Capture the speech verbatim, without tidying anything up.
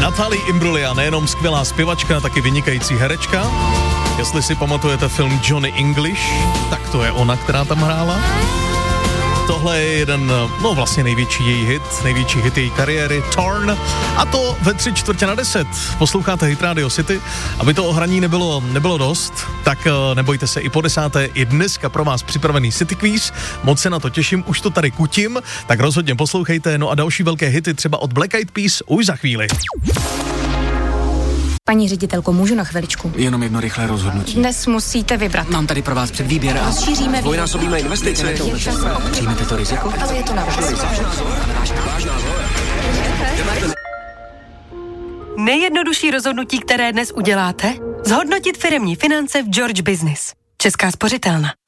Natalie Imbruglia, nejenom skvělá zpěvačka, taky vynikající herečka. Jestli si pamatujete film Johnny English, tak to je ona, která tam hrála. Tohle je jeden, no vlastně největší její hit, největší hit její kariéry, Torn, a to ve tři čtvrtě na deset. Posloucháte Hit Radio City. Aby to ohraní nebylo, nebylo dost, tak nebojte se, i po desáté i dneska pro vás připravený City Quiz. Moc se na to těším, už to tady kutím, tak rozhodně poslouchejte, no a další velké hity třeba od Black Eyed Peas už za chvíli. Paní ředitelko, můžu na chviličku? Jenom jedno rychlé rozhodnutí. Dnes musíte vybrat. Mám tady pro vás předvýběr a Rozšíříme dvojnásobíme investice. Přijmete to riziko? Ale je to na vás. Nejjednodušší rozhodnutí, které dnes uděláte? Zhodnotit firemní finance v George Business. Česká spořitelna.